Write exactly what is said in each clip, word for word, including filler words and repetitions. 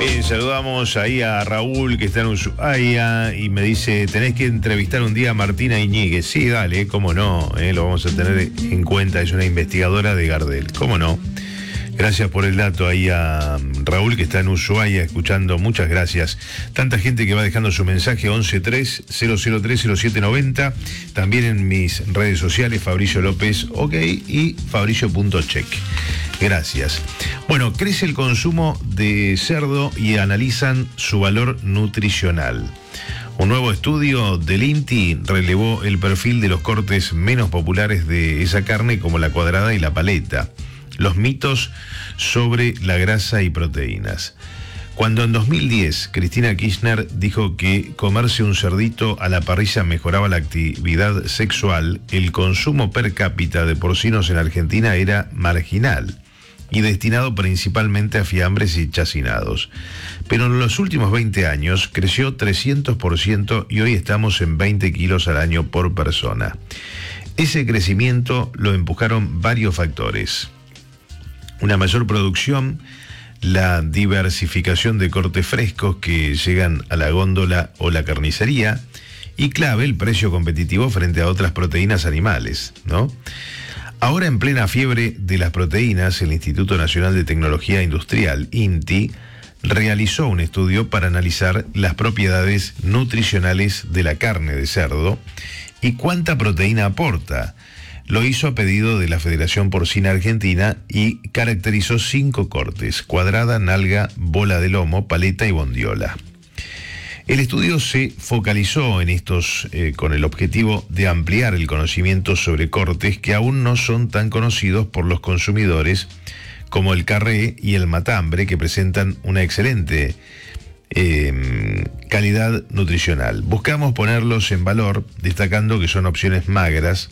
Bien, saludamos ahí a Raúl, que está en Ushuaia, y me dice, tenés que entrevistar un día a Martina Iñiguez. Sí, dale, cómo no, eh, lo vamos a tener en cuenta, es una investigadora de Gardel, cómo no. Gracias por el dato ahí a Raúl, que está en Ushuaia escuchando, muchas gracias. Tanta gente que va dejando su mensaje, once tres cero cero tres cero siete noventa, también en mis redes sociales, Fabricio López, ok, y fabricio.check. Gracias. Bueno, crece el consumo de cerdo y analizan su valor nutricional. Un nuevo estudio del INTI relevó el perfil de los cortes menos populares de esa carne, como la cuadrada y la paleta. Los mitos sobre la grasa y proteínas. Cuando en dos mil diez Cristina Kirchner dijo que comerse un cerdito a la parrilla mejoraba la actividad sexual, el consumo per cápita de porcinos en Argentina era marginal y destinado principalmente a fiambres y chacinados. Pero en los últimos veinte años creció trescientos por ciento y hoy estamos en veinte kilos al año por persona. Ese crecimiento lo empujaron varios factores. Una mayor producción, la diversificación de cortes frescos que llegan a la góndola o la carnicería, y clave, el precio competitivo frente a otras proteínas animales, ¿no? Ahora, en plena fiebre de las proteínas, el Instituto Nacional de Tecnología Industrial, INTI, realizó un estudio para analizar las propiedades nutricionales de la carne de cerdo y cuánta proteína aporta. Lo hizo a pedido de la Federación Porcina Argentina y caracterizó cinco cortes: cuadrada, nalga, bola de lomo, paleta y bondiola. El estudio se focalizó en estos eh, con el objetivo de ampliar el conocimiento sobre cortes que aún no son tan conocidos por los consumidores, como el carré y el matambre, que presentan una excelente eh, calidad nutricional. Buscamos ponerlos en valor, destacando que son opciones magras,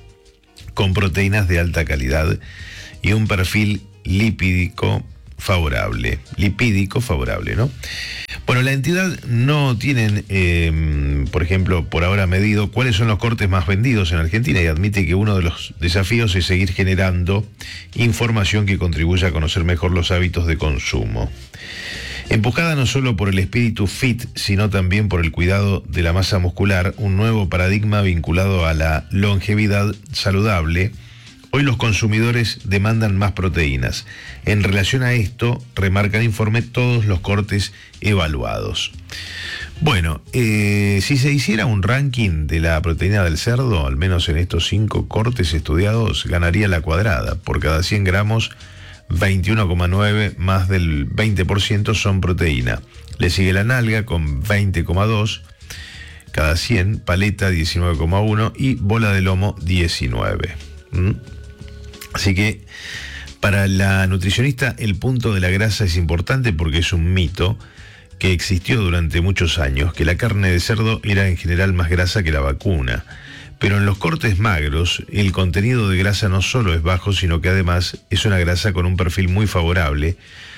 con proteínas de alta calidad y un perfil lipídico favorable. Lipídico favorable, ¿no? Bueno, la entidad no tienen, eh, por ejemplo, por ahora medido cuáles son los cortes más vendidos en Argentina y admite que uno de los desafíos es seguir generando información que contribuya a conocer mejor los hábitos de consumo. Empujada no solo por el espíritu fit, sino también por el cuidado de la masa muscular, un nuevo paradigma vinculado a la longevidad saludable, hoy los consumidores demandan más proteínas. En relación a esto, remarca el informe todos los cortes evaluados. Bueno, eh, si se hiciera un ranking de la proteína del cerdo, al menos en estos cinco cortes estudiados, ganaría la cuadrada. Por cada cien gramos, veintiuno coma nueve, más del veinte por ciento son proteína. Le sigue la nalga con veinte coma dos cada cien, paleta diecinueve coma uno y bola de lomo diecinueve. ¿Mm? Así que para la nutricionista el punto de la grasa es importante porque es un mito que existió durante muchos años, que la carne de cerdo era en general más grasa que la vacuna. Pero en los cortes magros, el contenido de grasa no solo es bajo, sino que además es una grasa con un perfil muy favorable,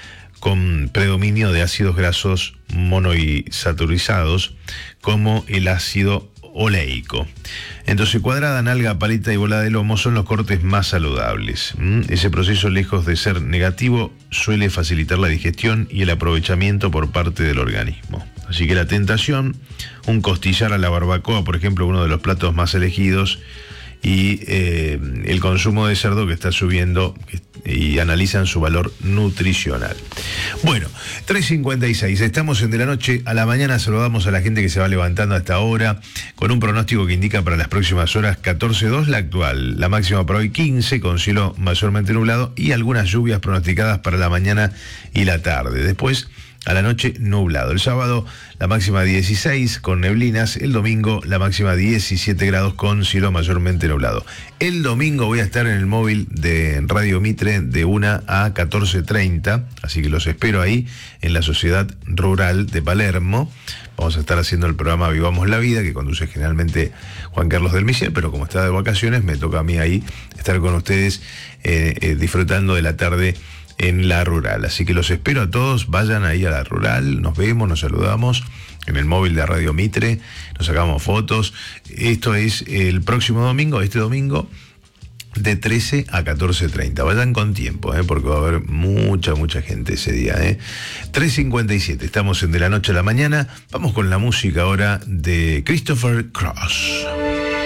con predominio de ácidos grasos monoinsaturizados, como el ácido oleico. Entonces, cuadrada, nalga, paleta y bola de lomo son los cortes más saludables. ¿Mm? Ese proceso, lejos de ser negativo, suele facilitar la digestión y el aprovechamiento por parte del organismo. Así que la tentación, un costillar a la barbacoa, por ejemplo, uno de los platos más elegidos, y eh, el consumo de cerdo que está subiendo, y analizan su valor nutricional. Bueno, tres cincuenta y seis, estamos en De la Noche a la Mañana. Saludamos a la gente que se va levantando hasta ahora, con un pronóstico que indica para las próximas horas catorce coma dos la actual, la máxima para hoy quince, con cielo mayormente nublado y algunas lluvias pronosticadas para la mañana y la tarde. Después, a la noche, nublado. El sábado, la máxima dieciséis con neblinas. El domingo, la máxima diecisiete grados con cielo mayormente nublado. El domingo voy a estar en el móvil de Radio Mitre de una a catorce treinta, así que los espero ahí en la Sociedad Rural de Palermo. Vamos a estar haciendo el programa Vivamos la Vida, que conduce generalmente Juan Carlos del Michel, pero como está de vacaciones, me toca a mí ahí estar con ustedes eh, eh, disfrutando de la tarde en la rural. Así que los espero a todos, vayan ahí a la rural, nos vemos, nos saludamos en el móvil de Radio Mitre, nos sacamos fotos. Esto es el próximo domingo, este domingo, de trece a catorce treinta. Vayan con tiempo, ¿eh? Porque va a haber mucha, mucha gente ese día. ¿eh? tres cincuenta y siete, estamos en De la Noche a la Mañana. Vamos con la música ahora de Christopher Cross.